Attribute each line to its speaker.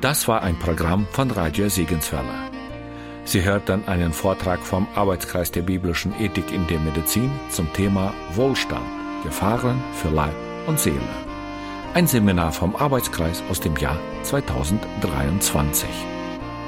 Speaker 1: Das war ein Programm von Radio Segenswelle. Sie hörten einen Vortrag vom Arbeitskreis der biblischen Ethik in der Medizin zum Thema Wohlstand, Gefahren für Leib und Seele. Ein Seminar vom Arbeitskreis aus dem Jahr 2023.